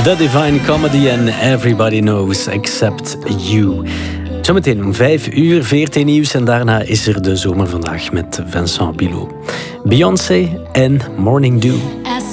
The Divine Comedy en Everybody Knows Except You. Zometeen om 5 uur, VRT Nieuws. En daarna is er de Zomer Vandaag met Vincent Pilot. Beyoncé en Morning Dew.